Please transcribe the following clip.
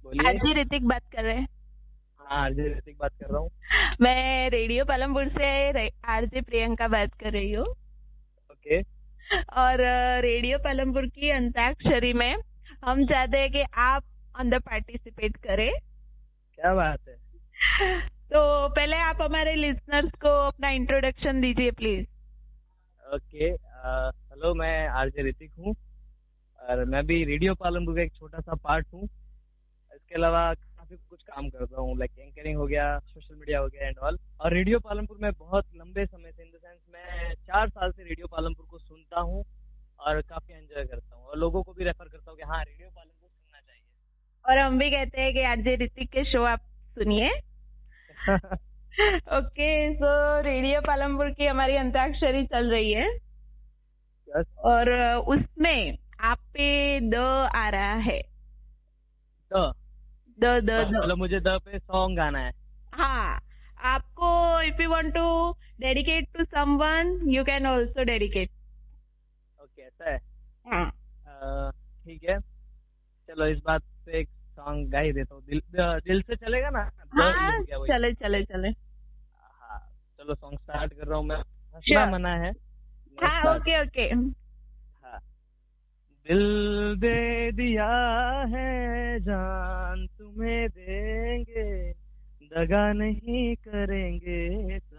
बोलिए। आरजे ऋतिक बात कर रहे हैं। हाँ, आरजे ऋतिक बात कर रहा हूँ। मैं रेडियो पालमपुर से आरजे प्रियंका बात कर रही हूँ। ओके। और रेडियो पालमपुर की अंताक्षरी में हम चाहते हैं कि आप अंदर पार्टिसिपेट करें। क्या बात है। तो पहले आप हमारे लिसनर्स को अपना इंट्रोडक्शन दीजिए प्लीज। ओके। हेलो, मैं आरजे ऋतिक हूँ और मैं भी रेडियो पालमपुर का एक छोटा सा पार्ट हूँ। इसके अलावा काफी कुछ काम करता हूँ, लाइक एंकरिंग हो गया, सोशल मीडिया हो गया एंड ऑल। और रेडियो पालमपुर में बहुत लंबे समय से, इन द सेंस मैं 4 साल से रेडियो पालमपुर को सुनता हूँ और काफी एंजॉय करता हूँ और लोगों को भी रेफर करता हूँ कि हाँ, रेडियो पालमपुर सुनना चाहिए। और हम भी कहते हैं कि आरजे ऋतिक के शो आप सुनिए। ओके, सो रेडियो पालमपुर की हमारी अंताक्षरी चल रही है। Yes. और उसमें आप पे द आ रहा है। द मतलब मुझे द पे सॉन्ग गाना है। हाँ, आपको if you want to dedicate to someone you can also dedicate. Okay, ऐसा है। हाँ, ठीक है, चलो इस बात पे एक सॉन्ग गा ही देता हूँ। दिल से चलेगा ना? हाँ, हो गया वही। चले चले चले। हाँ, चलो सॉन्ग स्टार्ट कर रहा हूँ मैं। हंसना Sure. मना है। हाँ, Start. Okay okay. हाँ। दिल दे दिया है, जान तुम्हें देंगे, दगा नहीं करेंगे